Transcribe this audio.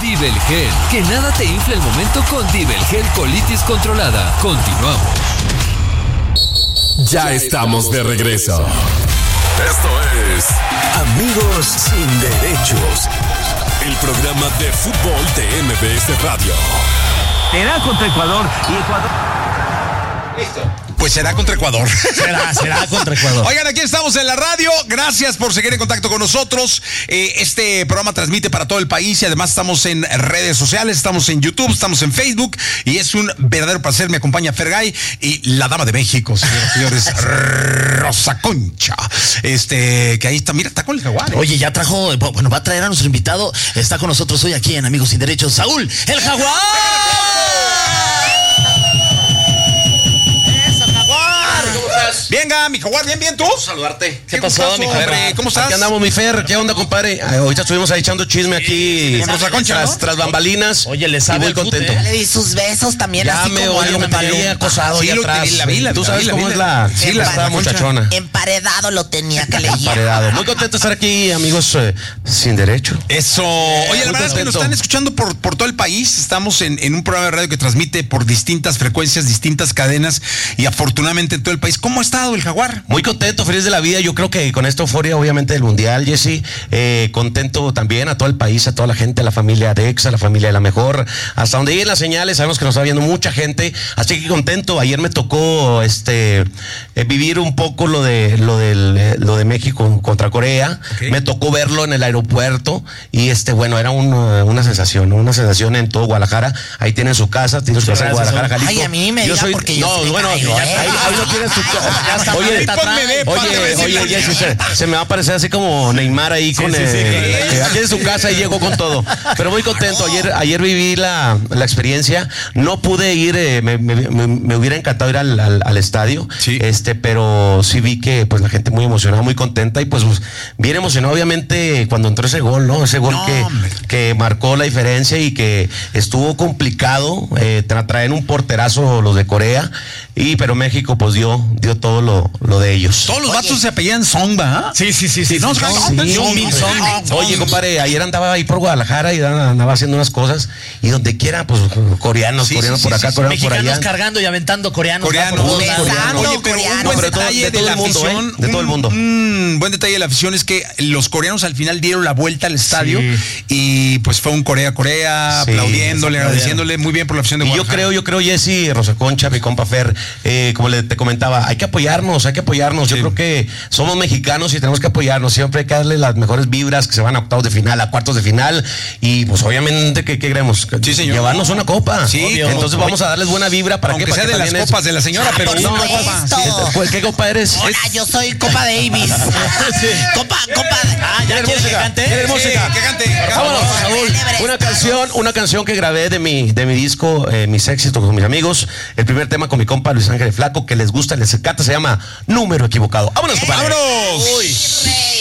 Dibelgel. Que nada te infle el momento con Dibelgel Colitis Controlada. Continuamos. Ya estamos de regreso. Esto es Amigos Sin Derechos, el programa de fútbol de MBS Radio. Será contra Ecuador y Ecuador. Listo. Pues será contra Ecuador. Será contra Ecuador. Oigan, aquí estamos en la radio. Gracias por seguir en contacto con nosotros. Este programa transmite para todo el país y además estamos en redes sociales, estamos en YouTube, estamos en Facebook y es un verdadero placer. Me acompaña Fergay y la dama de México, señores, Rosa Concha. Que ahí está, mira, está con el Jaguar. Oye, ya trajo, bueno, va a traer a nuestro invitado. Está con nosotros hoy aquí en Amigos Sin Derechos, Saúl, el Jaguar. Venga, mi Jaguar, bien, ¿tú? Saludarte. ¿Qué pasó, mi Jaguar? ¿Cómo estás? Aquí andamos, mi Fer. ¿Qué onda, compadre? Ahorita estuvimos ahí echando chisme aquí con Rosa Concha, tras bambalinas. Oye, le sabe muy el contento. fute, Le di sus besos también, Ya así me como oye, me tenía acosado Sí, ahí lo atrás. la vi. Tú sabes cómo es la muchachona. emparedado lo tenía que leer. Emparedado. Muy contento de estar aquí, amigos sin derecho. Eso. Oye, la verdad es que nos están escuchando por todo el país. Estamos en un programa de radio que transmite por distintas frecuencias, distintas cadenas y afortunadamente en todo el país. ¿Cómo ha estado el Jaguar? Muy contento, feliz de la vida. Yo creo que con esta euforia, obviamente, del Mundial, Jesse, contento también a todo el país, a toda la gente, a la familia de Exa, a la familia de La Mejor, hasta donde lleguen las señales. Sabemos que nos está viendo mucha gente, así que contento. Ayer me tocó vivir un poco lo de México contra Corea. Okay. Me tocó verlo en el aeropuerto y bueno, era una sensación en todo Guadalajara. Ahí tienen su casa, en Guadalajara, Jalisco. Ay, a mí me diga porque yo soy bueno, ahí no tienes tu casa. Oye, Jesse, se me va a parecer así como Neymar ahí con aquí en su casa y llegó con todo. Pero muy contento. Ayer viví la experiencia. No pude ir, me hubiera encantado ir al estadio, sí. Pero sí vi que pues la gente muy emocionada, muy contenta y pues bien emocionado, obviamente, cuando entró ese gol, ¿no? Ese gol que marcó la diferencia y que estuvo complicado traer un porterazo los de Corea, pero México pues dio todo lo de ellos. Todos los vatos se apellían Song, ¿va? Sí. Oye, compadre, ayer andaba ahí por Guadalajara y andaba haciendo unas cosas y donde quiera, pues coreanos por acá, coreanos mexicanos por allá. Cargando y aventando coreanos. Oye, pero un buen detalle de la afición. De todo el mundo. Un buen detalle de la afición es que los coreanos al final dieron la vuelta al estadio y pues fue un Corea, aplaudiéndole, agradeciéndole muy bien por la afición de Guadalajara. Yo creo, Jesse, Rosa Concha, mi compa Fer, como te comentaba, hay que apoyarnos. Yo creo que somos mexicanos y tenemos que apoyarnos. Siempre hay que darle las mejores vibras, que se van a octavos de final, a cuartos de final. Y pues obviamente, ¿qué queremos? Sí, señor. Llevarnos una copa. Sí, obvio. Entonces vamos a darles buena vibra para aunque que sea de las copas de la señora, pero por supuesto. ¿Qué copa eres? Hola, yo soy Copa Davis. Copa. ¿Ya quieres que cante? ¿Quieres música? Que cante. Vámonos, Saúl. Una canción que grabé de mi disco, mis éxitos con mis amigos. El primer tema con mi compa Luis Ángel Flaco, que les gusta, les encanta, se llama Número Equivocado. ¡Vámonos, compadre! ¡Vámonos! Uy.